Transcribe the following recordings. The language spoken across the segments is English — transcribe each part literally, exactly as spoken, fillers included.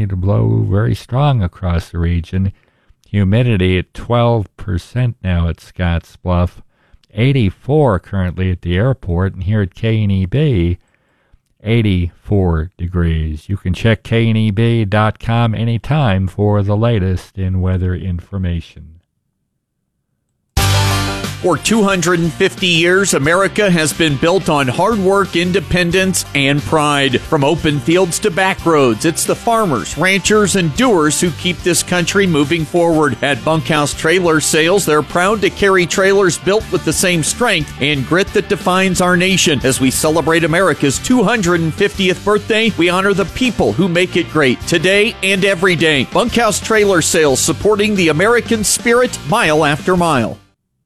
continue to blow very strong across the region. Humidity at twelve percent now at Scottsbluff, eighty-four currently at the airport, and here at K N E B, eighty-four degrees. You can check K N E B dot com anytime for the latest in weather information. For two hundred fifty years, America has been built on hard work, independence, and pride. From open fields to back roads, it's the farmers, ranchers, and doers who keep this country moving forward. At Bunkhouse Trailer Sales, they're proud to carry trailers built with the same strength and grit that defines our nation. As we celebrate America's two hundred fiftieth birthday, we honor the people who make it great today and every day. Bunkhouse Trailer Sales, supporting the American spirit mile after mile.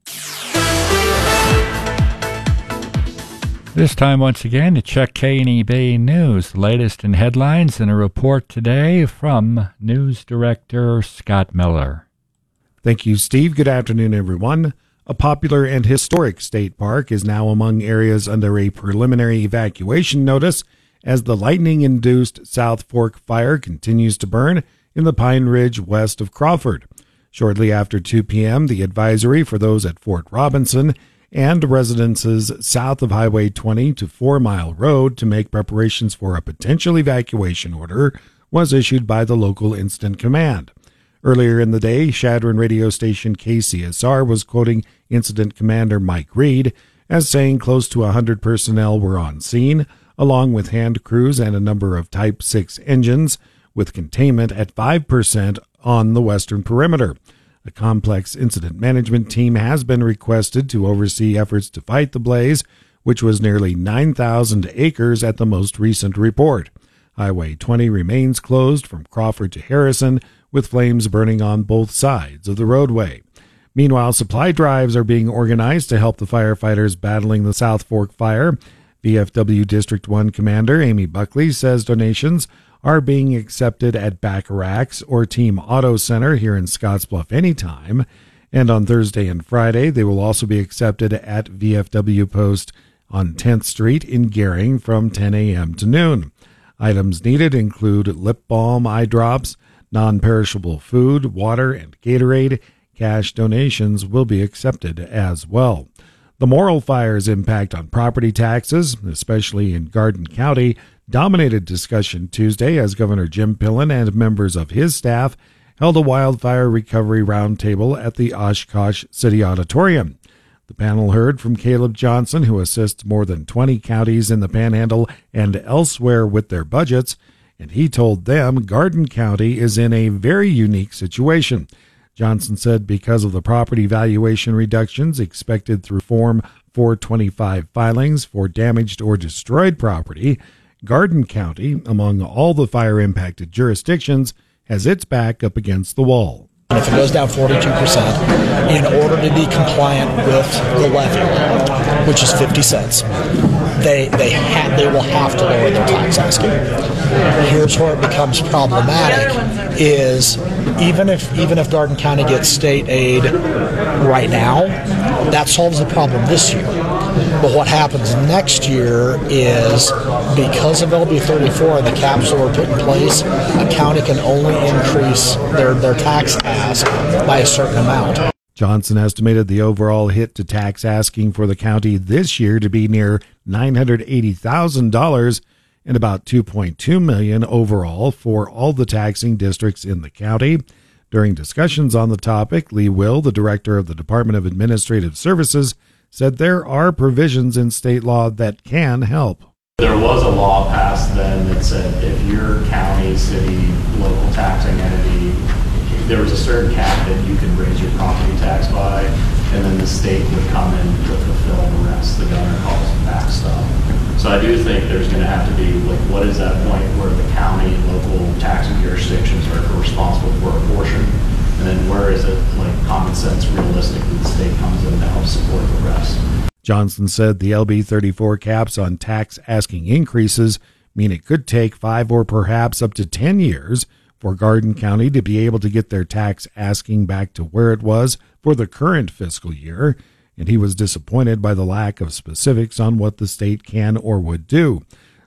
This time, once again, to check K N E B News, the latest in headlines, and a report today from News Director Scott Miller. Thank you, Steve. Good afternoon, everyone. A popular and historic state park is now among areas under a preliminary evacuation notice as the lightning-induced South Fork fire continues to burn in the Pine Ridge west of Crawford. Shortly after two p.m., the advisory for those at Fort Robinson and residences south of Highway twenty to Four Mile Road to make preparations for a potential evacuation order was issued by the local incident command. Earlier in the day, Chadron radio station K C S R was quoting Incident Commander Mike Reed as saying close to one hundred personnel were on scene, along with hand crews and a number of Type six engines, with containment at five percent on the western perimeter. A complex incident management team has been requested to oversee efforts to fight the blaze, which was nearly nine thousand acres at the most recent report. Highway twenty remains closed from Crawford to Harrison, with flames burning on both sides of the roadway. Meanwhile, supply drives are being organized to help the firefighters battling the South Fork fire. V F W District one Commander Amy Buckley says donations are being accepted at Bacharach's or Team Auto Center here in Scottsbluff anytime, and on Thursday and Friday they will also be accepted at V F W Post on tenth Street in Gering from ten a.m. to noon. Items needed include lip balm, eye drops, non-perishable food, water, and Gatorade. Cash donations will be accepted as well. The Morrill Fire's impact on property taxes, especially in Garden County, dominated discussion Tuesday as Governor Jim Pillen and members of his staff held a wildfire recovery roundtable at the Oshkosh City Auditorium. The panel heard from Caleb Johnson, who assists more than twenty counties in the Panhandle and elsewhere with their budgets, and he told them Garden County is in a very unique situation. Johnson said because of the property valuation reductions expected through Form four twenty-five filings for damaged or destroyed property, Garden County, among all the fire-impacted jurisdictions, has its back up against the wall. If it goes down forty-two percent, in order to be compliant with the levy, which is fifty cents, they they ha- they will have to lower their tax asking. Here's where it becomes problematic: is even if even if Garden County gets state aid right now, that solves the problem this year. But what happens next year is, because of L B thirty-four and the caps that were put in place, a county can only increase their, their tax ask by a certain amount. Johnson estimated the overall hit to tax asking for the county this year to be near nine hundred eighty thousand dollars and about two point two million dollars overall for all the taxing districts in the county. During discussions on the topic, Lee Will, the director of the Department of Administrative Services, said there are provisions in state law that can help. There was a law passed then that said if your county, city, local taxing entity, there was a certain cap that you could raise your property tax by, and then the state would come in to fulfill the rest. The governor calls it backstop. So I do think there's going to have to be, like, what is that point where the county, local taxing jurisdictions are responsible for a portion? And then where is it, like, common sense, realistically, the state comes in to help support the rest? Johnson said the L B thirty-four caps on tax asking increases mean it could take five or perhaps up to ten years for Garden County to be able to get their tax asking back to where it was for the current fiscal year, and he was disappointed by the lack of specifics on what the state can or would do.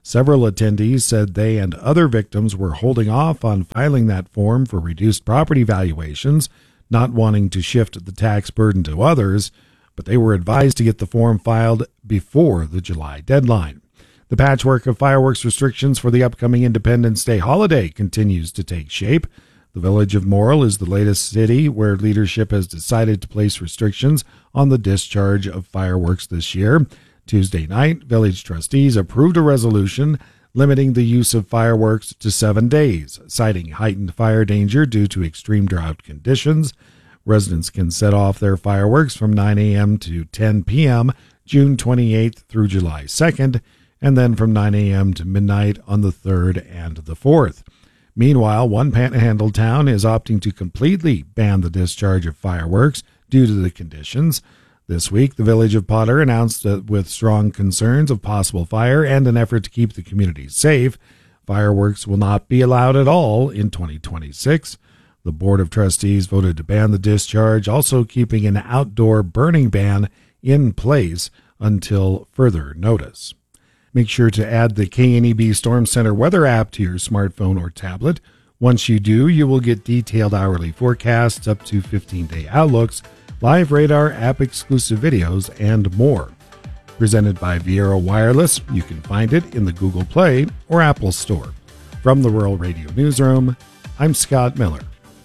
Several attendees said they and other victims were holding off on filing that form for reduced property valuations, not wanting to shift the tax burden to others, but they were advised to get the form filed before the July deadline. The patchwork of fireworks restrictions for the upcoming Independence Day holiday continues to take shape. The village of Morrill is the latest city where leadership has decided to place restrictions on the discharge of fireworks this year. Tuesday night, village trustees approved a resolution limiting the use of fireworks to seven days, citing heightened fire danger due to extreme drought conditions. Residents can set off their fireworks from nine a.m. to ten p.m. June twenty-eighth through July second, and then from nine a.m. to midnight on the third and the fourth. Meanwhile, one Panhandle town is opting to completely ban the discharge of fireworks due to the conditions. This week, the village of Potter announced that with strong concerns of possible fire and an effort to keep the community safe, fireworks will not be allowed at all in twenty twenty-six. The Board of Trustees voted to ban the discharge, also keeping an outdoor burning ban in place until further notice. Make sure to add the K N E B Storm Center weather app to your smartphone or tablet. Once you do, you will get detailed hourly forecasts, up to fifteen-day outlooks, live radar, app-exclusive videos, and more. Presented by Viera Wireless, you can find it in the Google Play or Apple Store. From the Rural Radio Newsroom, I'm Scott Miller.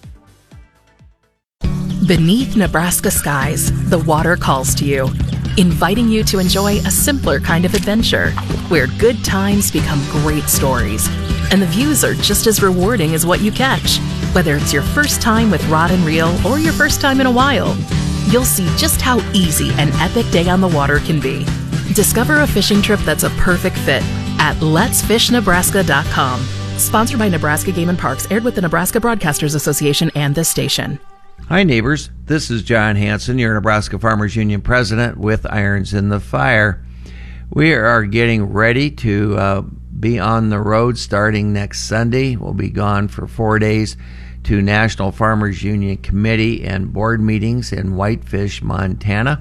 Beneath Nebraska skies, the water calls to you, inviting you to enjoy a simpler kind of adventure, where good times become great stories, and the views are just as rewarding as what you catch. Whether it's your first time with rod and reel or your first time in a while, you'll see just how easy an epic day on the water can be. Discover a fishing trip that's a perfect fit at lets fish nebraska dot com. Sponsored by Nebraska Game and Parks, aired with the Nebraska Broadcasters Association and this station. Hi, neighbors. This is John Hanson, your Nebraska Farmers Union president with Irons in the Fire. We are getting ready to uh, be on the road starting next Sunday. We'll be gone for four days to National Farmers Union Committee and board meetings in Whitefish, Montana.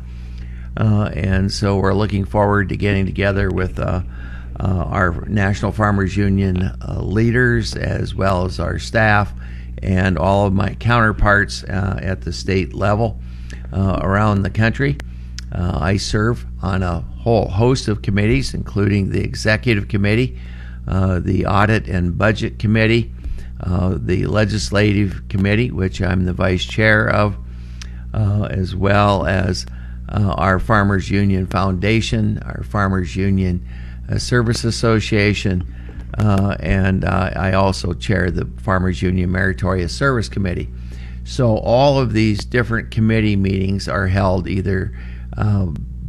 Uh, and so we're looking forward to getting together with uh, uh, our National Farmers Union uh, leaders, as well as our staff and all of my counterparts uh, at the state level uh, around the country. Uh, I serve on a whole host of committees, including the Executive Committee, uh, the Audit and Budget Committee, uh, the Legislative Committee, which I'm the Vice Chair of, uh, as well as uh, our Farmers Union Foundation, our Farmers Union uh, Service Association, Uh, and uh, I also chair the Farmers Union Meritorious Service Committee. So all of these different committee meetings are held either uh,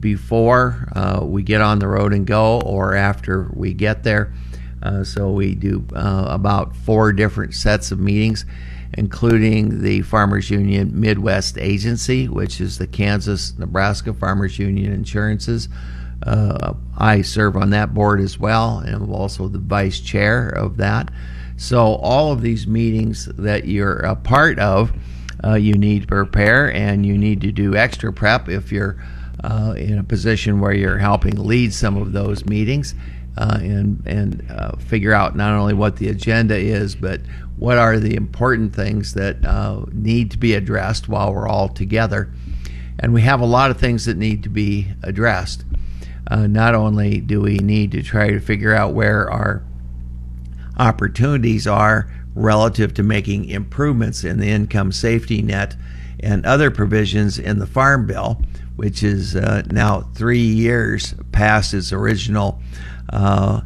before uh, we get on the road and go, or after we get there. Uh, so we do uh, about four different sets of meetings, including the Farmers Union Midwest Agency, which is the Kansas-Nebraska Farmers Union Insurances. Uh, I serve on that board as well, and I'm also the vice chair of that. So all of these meetings that you're a part of, uh, you need to prepare, and you need to do extra prep if you're uh, in a position where you're helping lead some of those meetings, uh, and, and uh, figure out not only what the agenda is, but what are the important things that uh, need to be addressed while we're all together. And we have a lot of things that need to be addressed. Uh, not only do we need to try to figure out where our opportunities are relative to making improvements in the income safety net and other provisions in the Farm Bill, which is uh, now three years past its original uh,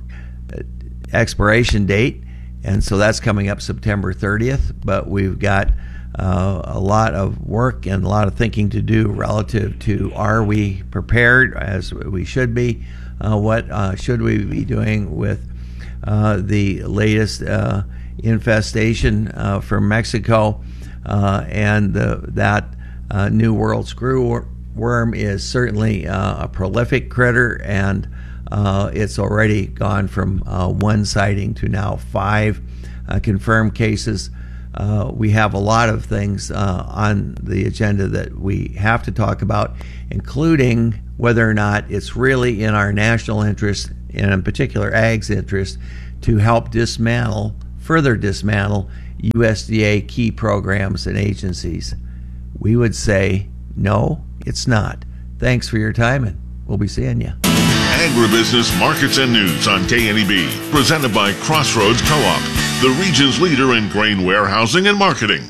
expiration date, and so that's coming up September thirtieth, but we've got Uh, a lot of work and a lot of thinking to do relative to, are we prepared as we should be? Uh, what uh, should we be doing with uh, the latest uh, infestation uh, from Mexico? Uh, and the, that uh, New World screwworm is certainly uh, a prolific critter, and uh, it's already gone from uh, one sighting to now five uh, confirmed cases. Uh, we have a lot of things uh, on the agenda that we have to talk about, including whether or not it's really in our national interest and in particular Ag's interest, to help dismantle, further dismantle U S D A key programs and agencies? We would say, no, it's not. Thanks for your time, and we'll be seeing you. Agribusiness Markets and News on K N E B, presented by Crossroads Co-op, the region's leader in grain warehousing and marketing.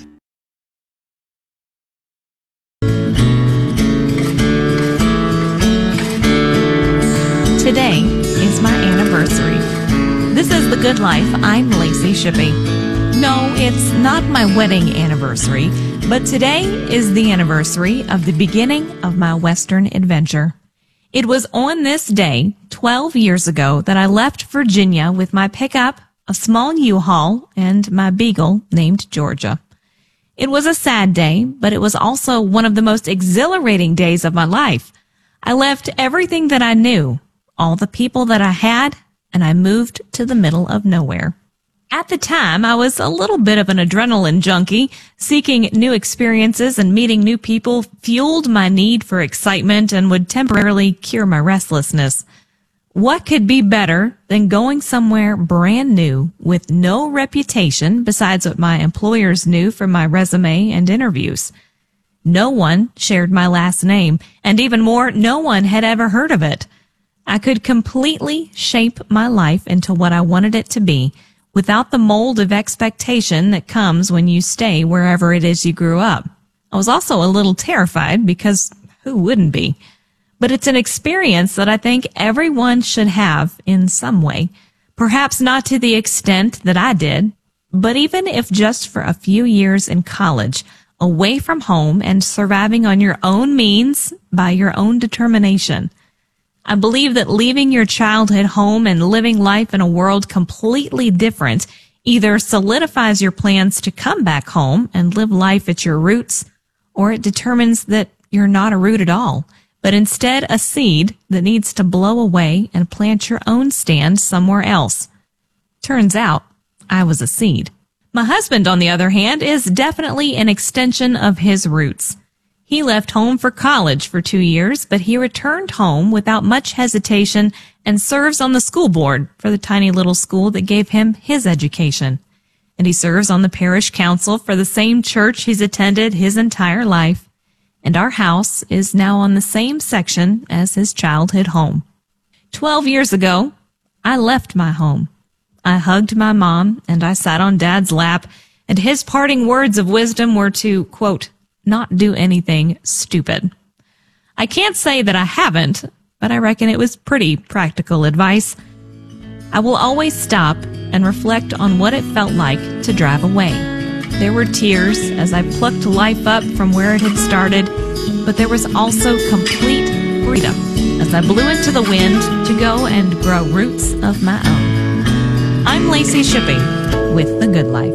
Today is my anniversary. This is The Good Life. I'm Lacey Shippey. No, it's not my wedding anniversary, but today is the anniversary of the beginning of my Western adventure. It was on this day, twelve years ago, that I left Virginia with my pickup, a small U-Haul, and my beagle named Georgia. It was a sad day, but it was also one of the most exhilarating days of my life. I left everything that I knew, all the people that I had, and I moved to the middle of nowhere. At the time, I was a little bit of an adrenaline junkie. Seeking new experiences and meeting new people fueled my need for excitement and would temporarily cure my restlessness. What could be better than going somewhere brand new with no reputation besides what my employers knew from my resume and interviews? No one shared my last name, and even more, no one had ever heard of it. I could completely shape my life into what I wanted it to be, without the mold of expectation that comes when you stay wherever it is you grew up. I was also a little terrified, because who wouldn't be? But it's an experience that I think everyone should have in some way. Perhaps not to the extent that I did, but even if just for a few years in college, away from home and surviving on your own means by your own determination. I believe that leaving your childhood home and living life in a world completely different either solidifies your plans to come back home and live life at your roots, or it determines that you're not a root at all, but instead a seed that needs to blow away and plant your own stand somewhere else. Turns out, I was a seed. My husband, on the other hand, is definitely an extension of his roots. He left home for college for two years, but he returned home without much hesitation and serves on the school board for the tiny little school that gave him his education. And he serves on the parish council for the same church he's attended his entire life. And our house is now on the same section as his childhood home. Twelve years ago, I left my home. I hugged my mom and I sat on Dad's lap, and his parting words of wisdom were to, quote, not do anything stupid. I can't say that I haven't, but I reckon it was pretty practical advice. I will always stop and reflect on what it felt like to drive away. There were tears as I plucked life up from where it had started, but there was also complete freedom as I blew into the wind to go and grow roots of my own. I'm Lacey Shippey with The Good Life.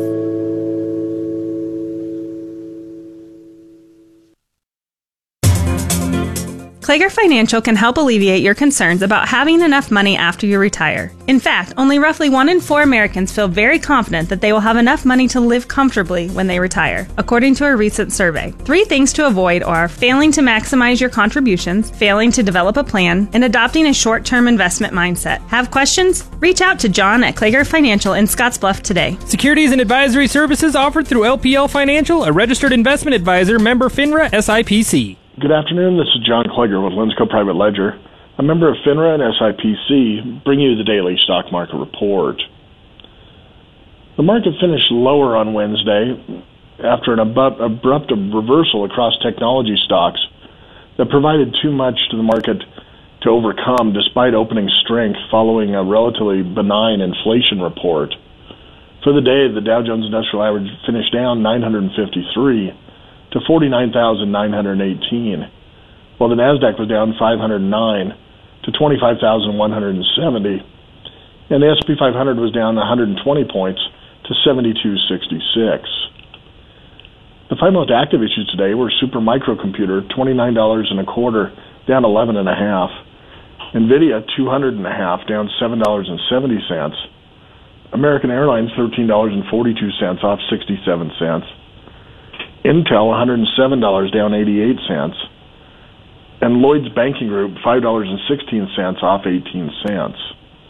Klager Financial can help alleviate your concerns about having enough money after you retire. In fact, only roughly one in four Americans feel very confident that they will have enough money to live comfortably when they retire, according to a recent survey. Three things to avoid are failing to maximize your contributions, failing to develop a plan, and adopting a short-term investment mindset. Have questions? Reach out to John at Klager Financial in Scottsbluff today. Securities and advisory services offered through L P L Financial, a registered investment advisor, member FINRA S I P C. Good afternoon, this is John Klager with Linsco Private Ledger. A member of FINRA and S I P C bring you the daily stock market report. The market finished lower on Wednesday after an abrupt, abrupt reversal across technology stocks that provided too much to the market to overcome despite opening strength following a relatively benign inflation report. For the day, the Dow Jones Industrial Average finished down nine hundred fifty-three to forty-nine thousand nine hundred eighteen, while the NASDAQ was down five hundred nine to twenty-five thousand one hundred seventy, and the S and P five hundred was down one hundred twenty points to seventy-two sixty-six. The five most active issues today were Super Microcomputer, twenty-nine dollars and a quarter, down eleven and a half. NVIDIA, two hundred and a half, down seven dollars and seventy cents. American Airlines, thirteen dollars and forty-two cents, off sixty-seven cents. Intel, one hundred seven dollars, down eighty-eight cents. And Lloyd's Banking Group, five dollars and sixteen cents, off eighteen cents.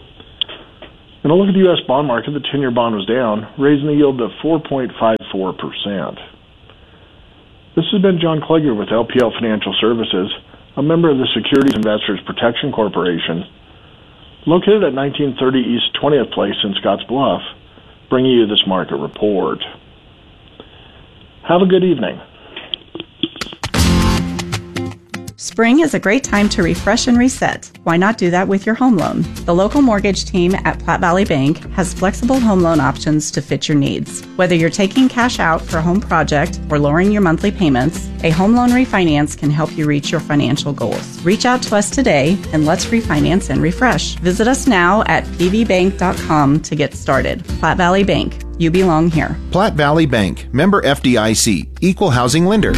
And a look at the U S bond market, the ten-year bond was down, raising the yield to four point five four percent. This has been John Clegger with L P L Financial Services, a member of the Securities Investors Protection Corporation, located at nineteen thirty East twentieth Place in Scottsbluff, bringing you this market report. Have a good evening. Spring is a great time to refresh and reset. Why not do that with your home loan? The local mortgage team at Platte Valley Bank has flexible home loan options to fit your needs. Whether you're taking cash out for a home project or lowering your monthly payments, a home loan refinance can help you reach your financial goals. Reach out to us today and let's refinance and refresh. Visit us now at p v bank dot com to get started. Platte Valley Bank. You belong here. Platte Valley Bank. Member F D I C. Equal housing lender.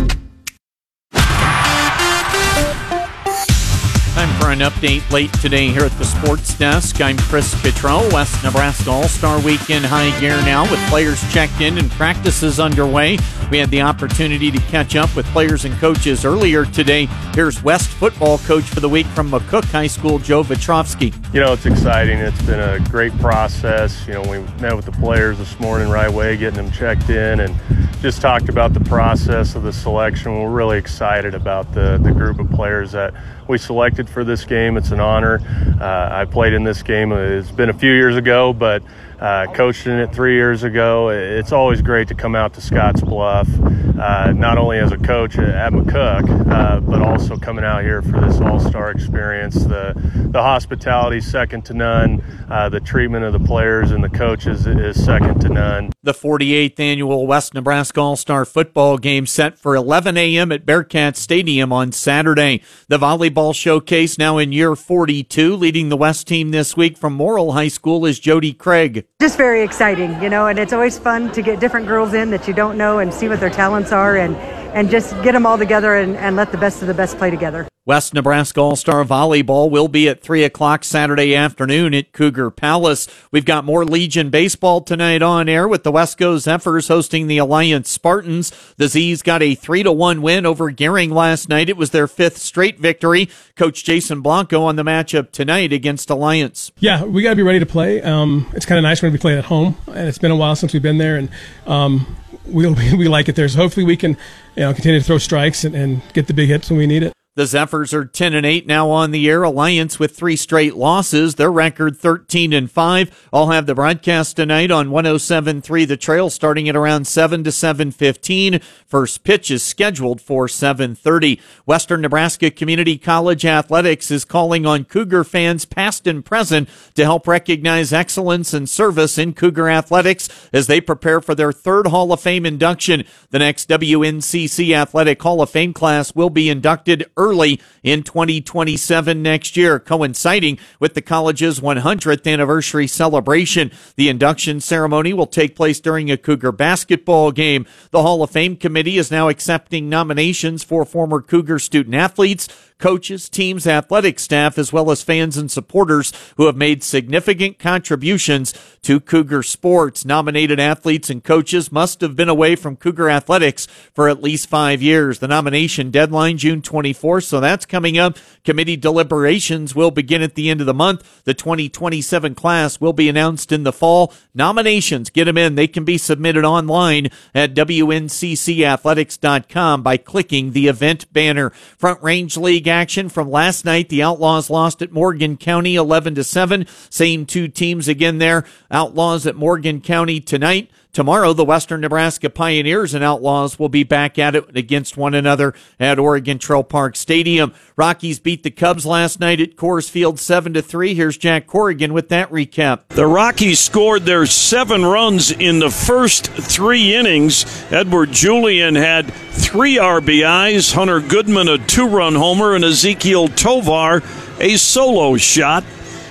Time for an update late today here at the Sports Desk. I'm Chris Petro. West Nebraska All-Star Weekend high gear now with players checked in and practices underway. We had the opportunity to catch up with players and coaches earlier today. Here's West football coach for the week from McCook High School, Joe Vetrovsky. You know, it's exciting. It's been a great process. You know, we met with the players this morning right away, getting them checked in, and just talked about the process of the selection. We're really excited about the, the group of players that we selected for this game. It's an honor. Uh, I played in this game. It's been a few years ago, but uh, coached in it three years ago. It's always great to come out to Scottsbluff, uh, not only as a coach at McCook, uh, but also coming out here for this all-star experience. The, the hospitality second to none. Uh, the treatment of the players and the coaches is second to none. The forty-eighth annual West Nebraska All-Star Football Game set for eleven a.m. at Bearcat Stadium on Saturday. The volleyball showcase now in year forty-two. Leading the West team this week from Morrill High School is Jody Craig. Just very exciting, you know, and it's always fun to get different girls in that you don't know and see what their talents are and, and just get them all together and, and let the best of the best play together. West Nebraska All-Star Volleyball will be at three o'clock Saturday afternoon at Cougar Palace. We've got more Legion baseball tonight on air with the Wesco Zephyrs hosting the Alliance Spartans. The Z's got a three to one win over Gering last night. It was their fifth straight victory. Coach Jason Blanco on the matchup tonight against Alliance. Yeah, we got to be ready to play. Um, it's kind of nice when we play at home, and it's been a while since we've been there, and um, we we like it there. So hopefully we can, you know, continue to throw strikes and, and get the big hits when we need it. The Zephyrs are ten and eight now on the year. Alliance with three straight losses. Their record thirteen and five. I'll have the broadcast tonight on one oh seven point three The Trail starting at around seven to seven fifteen. First pitch is scheduled for seven thirty. Western Nebraska Community College Athletics is calling on Cougar fans past and present to help recognize excellence and service in Cougar athletics as they prepare for their third Hall of Fame induction. The next W N C C Athletic Hall of Fame class will be inducted early early in twenty twenty-seven next year, coinciding with the college's one hundredth anniversary celebration. The induction ceremony will take place during a Cougar basketball game. The Hall of Fame committee is now accepting nominations for former Cougar student athletes, coaches, teams, athletic staff, as well as fans and supporters who have made significant contributions to Cougar sports. Nominated athletes and coaches must have been away from Cougar athletics for at least five years. The nomination deadline, June twenty-fourth, so that's coming up. Committee deliberations will begin at the end of the month. The twenty twenty-seven class will be announced in the fall. Nominations, get them in. They can be submitted online at W N C C athletics dot com by clicking the event banner. Front Range League action from last night. The Outlaws lost at Morgan County eleven to seven. Same two teams again there. Outlaws at Morgan County tonight. Tomorrow, the Western Nebraska Pioneers and Outlaws will be back at it against one another at Oregon Trail Park Stadium. Rockies beat the Cubs last night at Coors Field seven to three. Here's Jack Corrigan with that recap. The Rockies scored their seven runs in the first three innings. Edward Julian had three R B Is, Hunter Goodman a two-run homer, and Ezekiel Tovar a solo shot.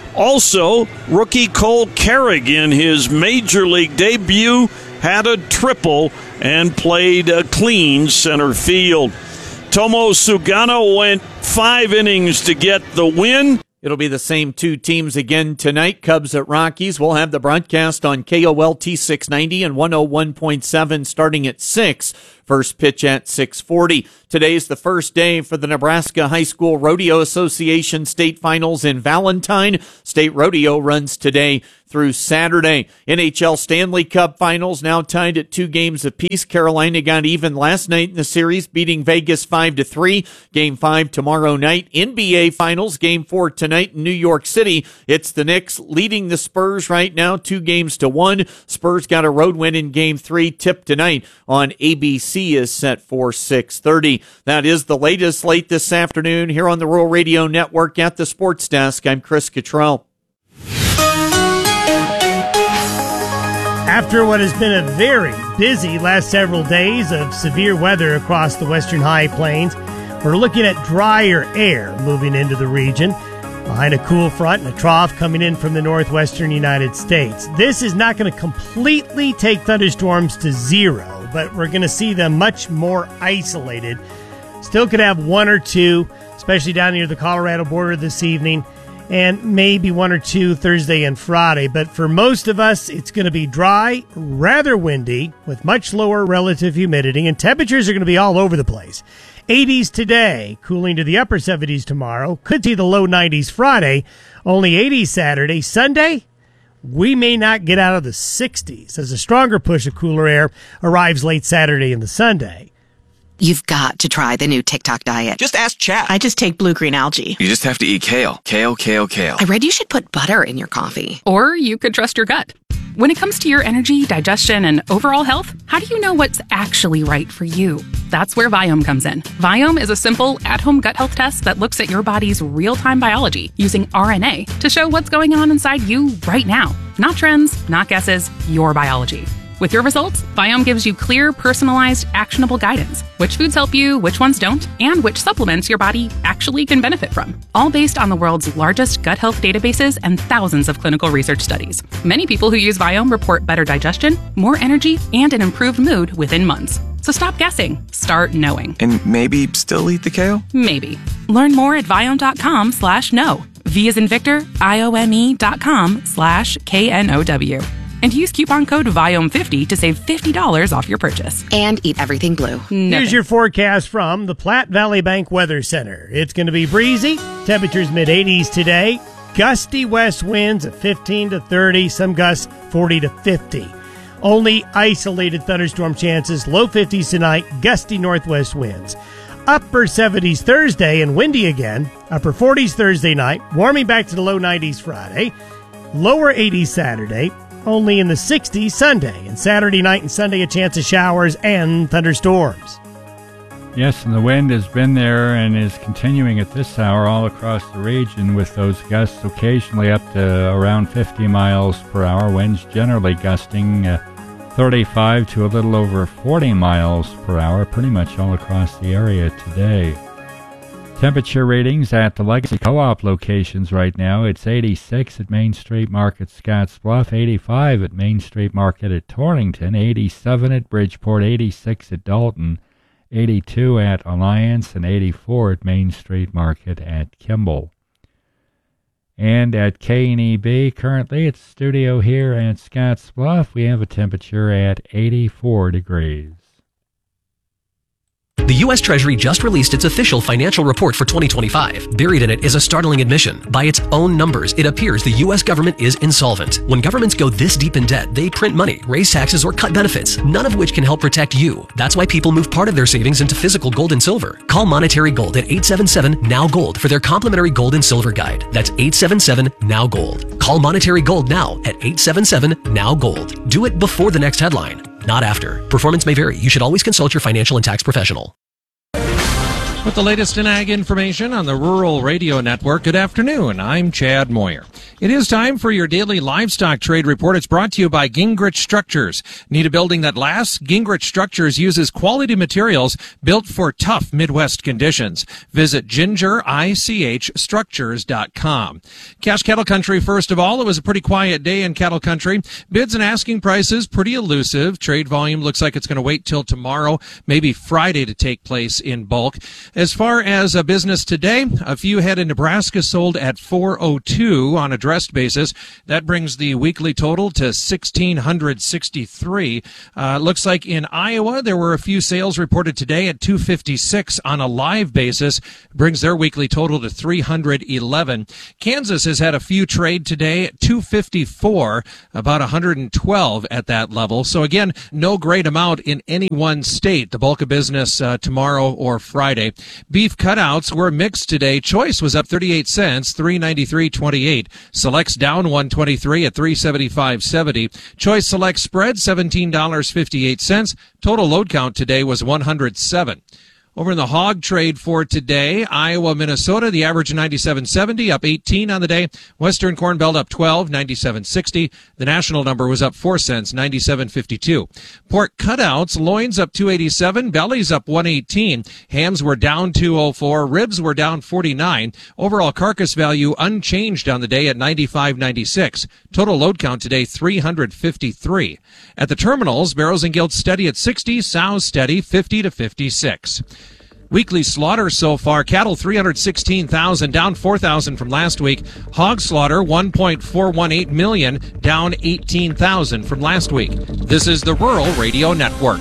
Also, rookie Cole Carrig in his major league debut had a triple and played a clean center field. Tomo Sugano went five innings to get the win. It'll be the same two teams again tonight. Cubs at Rockies. We'll have the broadcast on K O L T six ninety and one oh one point seven starting at six. First pitch at six forty. Today's the first day for the Nebraska High School Rodeo Association State Finals in Valentine. State Rodeo runs today through Saturday. N H L Stanley Cup Finals now tied at two games apiece. Carolina got even last night in the series, beating Vegas five to three. Game five tomorrow night. N B A Finals, Game four tonight in New York City. It's the Knicks leading the Spurs right now, two games to one. Spurs got a road win in Game three. Tip tonight on A B C is set for six thirty. That is the latest late this afternoon here on the Rural Radio Network at the Sports Desk. I'm Chris Cottrell. After what has been a very busy last several days of severe weather across the western high plains, we're looking at drier air moving into the region behind a cool front and a trough coming in from the northwestern United States. This is not going to completely take thunderstorms to zero, but we're going to see them much more isolated. Still could have one or two, especially down near the Colorado border this evening, and maybe one or two Thursday and Friday. But for most of us, it's going to be dry, rather windy, with much lower relative humidity, and temperatures are going to be all over the place. eighties today, cooling to the upper seventies tomorrow. Could see the low nineties Friday, only eighties Saturday. Sunday, we may not get out of the sixties as a stronger push of cooler air arrives late Saturday into Sunday. You've got to try the new TikTok diet. Just ask Chat. I just take blue-green algae. You just have to eat kale. Kale, kale, kale. I read you should put butter in your coffee. Or you could trust your gut. When it comes to your energy, digestion, and overall health, how do you know what's actually right for you? That's where Viome comes in. Viome is a simple, at-home gut health test that looks at your body's real-time biology using R N A to show what's going on inside you right now. Not trends, not guesses, your biology. With your results, Viome gives you clear, personalized, actionable guidance. Which foods help you, which ones don't, and which supplements your body actually can benefit from. All based on the world's largest gut health databases and thousands of clinical research studies. Many people who use Viome report better digestion, more energy, and an improved mood within months. So stop guessing. Start knowing. And maybe still eat the kale? Maybe. Learn more at Viome.com slash know. V as in Victor, I O M E dot com slash K N O W. And use coupon code Viome fifty to save fifty dollars off your purchase. And eat everything blue. Nothing. Here's your forecast from the Platte Valley Bank Weather Center. It's going to be breezy. Temperatures mid-eighties today. Gusty west winds at fifteen to thirty. Some gusts forty to fifty. Only isolated thunderstorm chances. Low fifties tonight. Gusty northwest winds. Upper seventies Thursday and windy again. Upper forties Thursday night. Warming back to the low nineties Friday. Lower eighties Saturday. Only in the sixties Sunday, and Saturday night and Sunday a chance of showers and thunderstorms. Yes, and the wind has been there and is continuing at this hour all across the region with those gusts occasionally up to around fifty miles per hour. Winds generally gusting uh, thirty-five to a little over forty miles per hour, pretty much all across the area today. Temperature readings at the Legacy Co-op locations right now. It's eighty-six at Main Street Market, Scottsbluff, eighty-five at Main Street Market at Torrington, eighty-seven at Bridgeport, eighty-six at Dalton, eighty-two at Alliance, and eighty-four at Main Street Market at Kimball. And at K N E B, currently it's studio here at Scottsbluff. We have a temperature at eighty-four degrees. The U S Treasury just released its official financial report for twenty twenty-five. Buried in it is a startling admission. By its own numbers, it appears the U S government is insolvent. When governments go this deep in debt, they print money, raise taxes, or cut benefits, none of which can help protect you. That's why people move part of their savings into physical gold and silver. Call Monetary Gold at eight seven seven, N O W, GOLD for their complimentary gold and silver guide. That's eight seven seven, N O W, GOLD. Call Monetary Gold now at eight seven seven, N O W, GOLD. Do it before the next headline, not after. Performance may vary. You should always consult your financial and tax professional. With the latest in ag information on the Rural Radio Network, good afternoon. I'm Chad Moyer. It is time for your daily livestock trade report. It's brought to you by Gingrich Structures. Need a building that lasts? Gingrich Structures uses quality materials built for tough Midwest conditions. Visit ginger ich structures dot com. Cash Cattle Country, first of all, it was a pretty quiet day in cattle country. Bids and asking prices pretty elusive. Trade volume looks like it's going to wait till tomorrow, maybe Friday, to take place in bulk. As far as a business today, a few head in Nebraska sold at four oh two on a dressed basis. That brings the weekly total to one thousand six hundred sixty-three. Uh, looks like in Iowa, there were a few sales reported today at two fifty-six on a live basis. Brings their weekly total to three hundred eleven. Kansas has had a few trade today at two fifty-four, about one hundred twelve at that level. So again, no great amount in any one state. The bulk of business uh, tomorrow or Friday. Beef cutouts were mixed today. Choice was up thirty-eight cents, three ninety-three twenty-eight. Select's down one twenty-three at three seventy-five seventy. Choice Select spread seventeen fifty-eight. Total load count today was one hundred seven. Over in the hog trade for today, Iowa, Minnesota, the average ninety-seven seventy, up eighteen on the day. Western Corn Belt up twelve, ninety-seven sixty. The national number was up four cents, ninety-seven fifty-two. Pork cutouts, loins up two eighty-seven, bellies up one eighteen. Hams were down two oh four, ribs were down forty-nine. Overall carcass value unchanged on the day at ninety-five ninety-six. Total load count today three hundred fifty-three. At the terminals, barrels and gilts steady at sixty, sows steady fifty to fifty-six. Weekly slaughter so far, cattle three hundred sixteen thousand, down four thousand from last week. Hog slaughter one point four one eight million, down eighteen thousand from last week. This is the Rural Radio Network.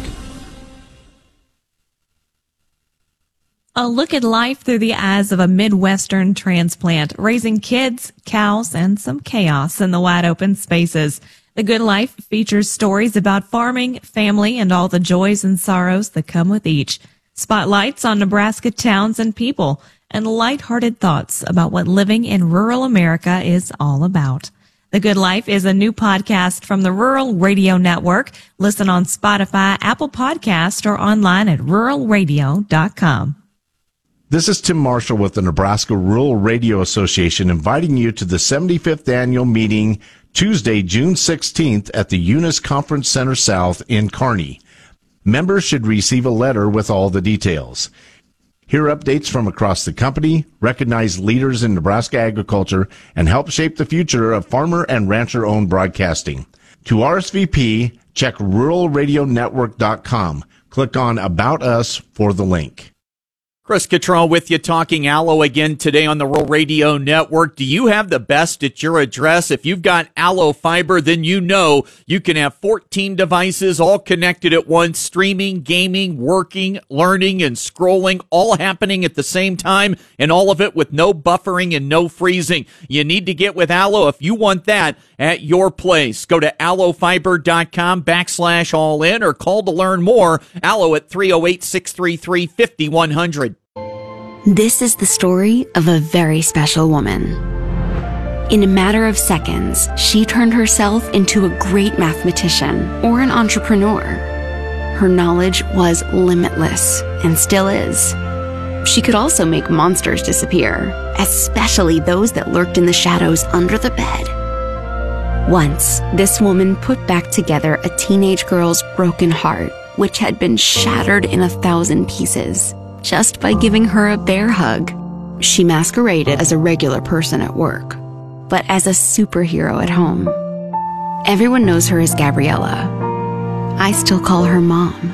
A look at life through the eyes of a Midwestern transplant, raising kids, cows, and some chaos in the wide open spaces. The Good Life features stories about farming, family, and all the joys and sorrows that come with each. Spotlights on Nebraska towns and people, and lighthearted thoughts about what living in rural America is all about. The Good Life is a new podcast from the Rural Radio Network. Listen on Spotify, Apple Podcast, or online at rural radio dot com. This is Tim Marshall with the Nebraska Rural Radio Association, inviting you to the seventy-fifth annual meeting Tuesday, June sixteenth at the Eunice Conference Center South in Kearney. Members should receive a letter with all the details. Hear updates from across the company, recognize leaders in Nebraska agriculture, and help shape the future of farmer and rancher-owned broadcasting. To R S V P, check rural radio network dot com. Click on About Us for the link. Chris Cottrell with you, talking Allo again today on the Rural Radio Network. Do you have the best at your address? If you've got Allo Fiber, then you know you can have fourteen devices all connected at once, streaming, gaming, working, learning, and scrolling, all happening at the same time, and all of it with no buffering and no freezing. You need to get with Allo if you want that at your place. Go to allo fiber dot com backslash all in or call to learn more. Allo at three oh eight, six three three, five one zero zero. This is the story of a very special woman. In a matter of seconds, she turned herself into a great mathematician or an entrepreneur. Her knowledge was limitless and still is. She could also make monsters disappear, especially those that lurked in the shadows under the bed. Once, this woman put back together a teenage girl's broken heart, which had been shattered in a thousand pieces, just by giving her a bear hug. She masqueraded as a regular person at work, but as a superhero at home. Everyone knows her as Gabriella. I still call her Mom.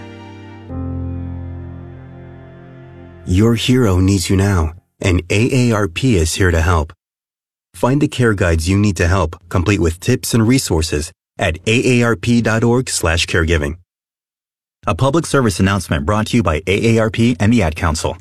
Your hero needs you now, and A A R P is here to help. Find the care guides you need to help, complete with tips and resources at A A R P dot org slash caregiving. A public service announcement brought to you by A A R P and the Ad Council.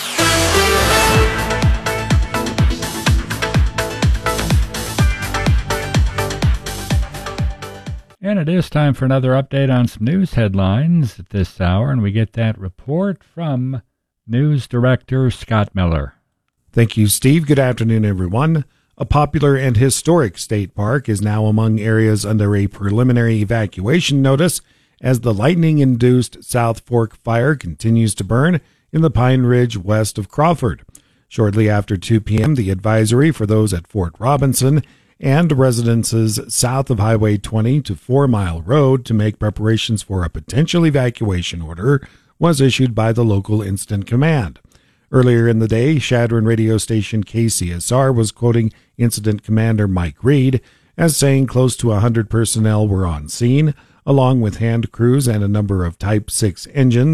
And it is time for another update on some news headlines at this hour, and we get that report from News Director Scott Miller. Thank you, Steve. Good afternoon, everyone. A popular and historic state park is now among areas under a preliminary evacuation notice as the lightning-induced South Fork fire continues to burn in the Pine Ridge west of Crawford. Shortly after two p.m., the advisory for those at Fort Robinson and residences south of Highway twenty to Four Mile Road to make preparations for a potential evacuation order was issued by the local Incident Command. Earlier in the day, Chadron radio station K C S R was quoting Incident Commander Mike Reed as saying close to one hundred personnel were on scene, along with hand crews and a number of Type six engines,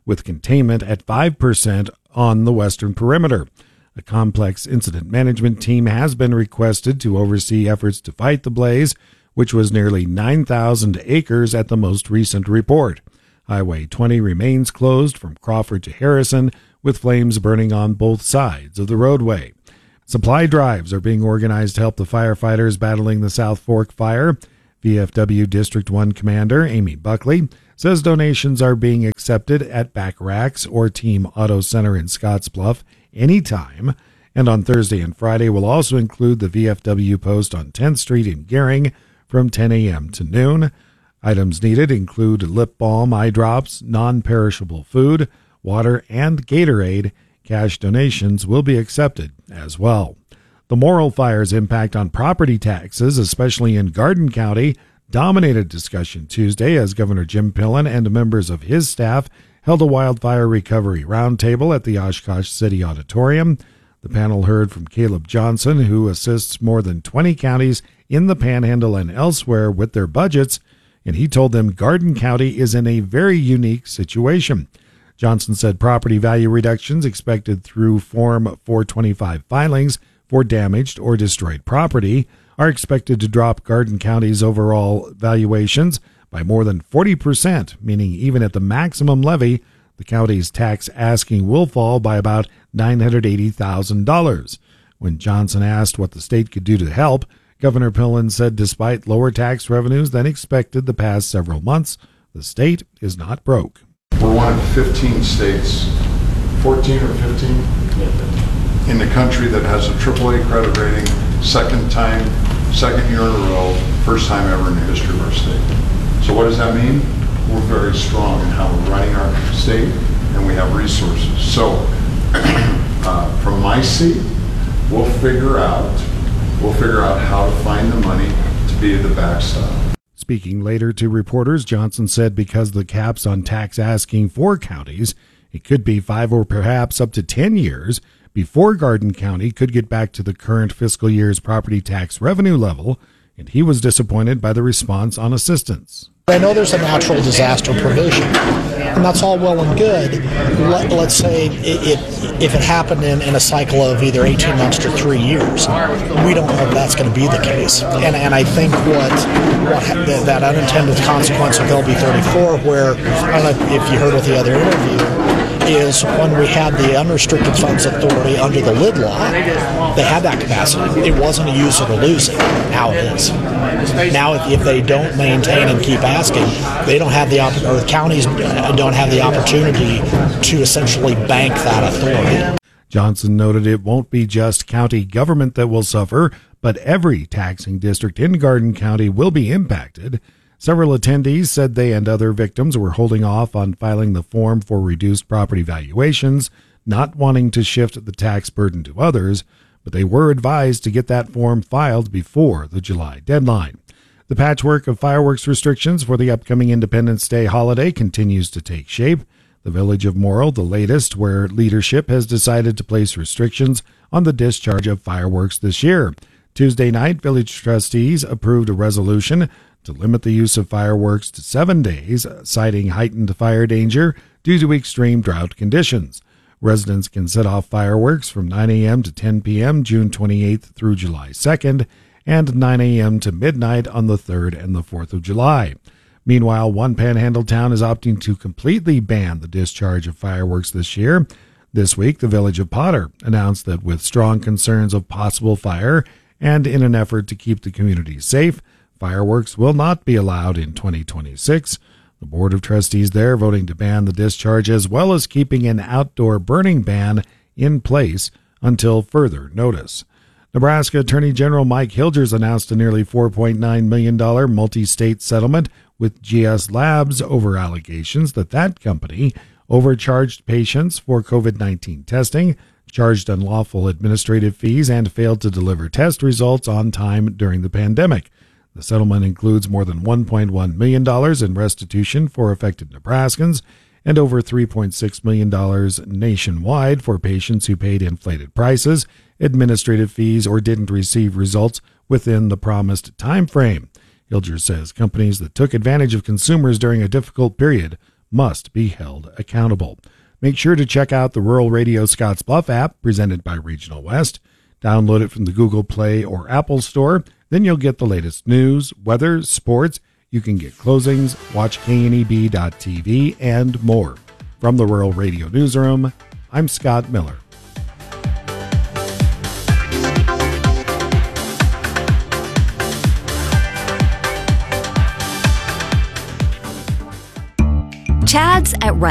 with containment at five percent on the western perimeter. A complex incident management team has been requested to oversee efforts to fight the blaze, which was nearly nine thousand acres at the most recent report. Highway twenty remains closed from Crawford to Harrison, with flames burning on both sides of the roadway. Supply drives are being organized to help the firefighters battling the South Fork fire. V F W District one Commander Amy Buckley says donations are being accepted at Bacharach's or Team Auto Center in Scottsbluff anytime, and on Thursday and Friday will also include the V F W post on tenth Street in Gering from ten a.m. to noon. Items needed include lip balm, eye drops, non-perishable food, water, and Gatorade. Cash donations will be accepted as well. The Morrill Fire's impact on property taxes, especially in Garden County, dominated discussion Tuesday as Governor Jim Pillen and members of his staff held a wildfire recovery roundtable at the Oshkosh City Auditorium. The panel heard from Caleb Johnson, who assists more than twenty counties in the Panhandle and elsewhere with their budgets, and he told them Garden County is in a very unique situation. Johnson said property value reductions expected through Form four twenty-five filings for damaged or destroyed property are expected to drop Garden County's overall valuations by more than forty percent, meaning even at the maximum levy, the county's tax asking will fall by about nine hundred eighty thousand dollars. When Johnson asked what the state could do to help, Governor Pillen said despite lower tax revenues than expected the past several months, the state is not broke. We're one of fifteen states, fourteen or fifteen, in the country that has a triple A credit rating, second time, second year in a row, first time ever in the history of our state. So what does that mean? We're very strong in how we're running our state, and we have resources. So uh, from my seat, we'll figure out We'll figure out how to find the money to be the backstop. Speaking later to reporters, Johnson said because the caps on tax asking for counties, it could be five or perhaps up to ten years before Garden County could get back to the current fiscal year's property tax revenue level, and he was disappointed by the response on assistance. I know there's a natural disaster provision, and that's all well and good. Let, let's say it, it, if it happened in, in a cycle of either eighteen months to three years, we don't know if that's going to be the case. And and I think what, what that, that unintended consequence of L B thirty-four, where, I don't know if you heard with the other interview, is when we had the unrestricted funds authority under the lid law, they had that capacity. It wasn't a use it or lose it. Now it is. Now if, if they don't maintain and keep asking, they don't have the op- or the counties don't have the opportunity to essentially bank that authority. Johnson noted it won't be just county government that will suffer, but every taxing district in Garden County will be impacted. Several attendees said they and other victims were holding off on filing the form for reduced property valuations, not wanting to shift the tax burden to others, but they were advised to get that form filed before the July deadline. The patchwork of fireworks restrictions for the upcoming Independence Day holiday continues to take shape. The village of Morrill, the latest, where leadership has decided to place restrictions on the discharge of fireworks this year. Tuesday night, village trustees approved a resolution to limit the use of fireworks to seven days, citing heightened fire danger due to extreme drought conditions. Residents can set off fireworks from nine a.m. to ten p.m. June twenty-eighth through July second, and nine a.m. to midnight on the third and the fourth of July. Meanwhile, one Panhandle town is opting to completely ban the discharge of fireworks this year. This week, the village of Potter announced that with strong concerns of possible fire and in an effort to keep the community safe, fireworks will not be allowed in twenty twenty-six. The Board of Trustees there voting to ban the discharge as well as keeping an outdoor burning ban in place until further notice. Nebraska Attorney General Mike Hilgers announced a nearly four point nine million dollars multi-state settlement with G S Labs over allegations that that company overcharged patients for COVID nineteen testing, charged unlawful administrative fees, and failed to deliver test results on time during the pandemic. The settlement includes more than one point one million dollars in restitution for affected Nebraskans and over three point six million dollars nationwide for patients who paid inflated prices, administrative fees, or didn't receive results within the promised time frame. Hilgers says companies that took advantage of consumers during a difficult period must be held accountable. Make sure to check out the Rural Radio Scottsbluff app presented by Regional West. Download it from the Google Play or Apple Store. Then you'll get the latest news, weather, sports. You can get closings, watch K N E B dot T V, and more. From the Rural Radio Newsroom, I'm Scott Miller. Chad's at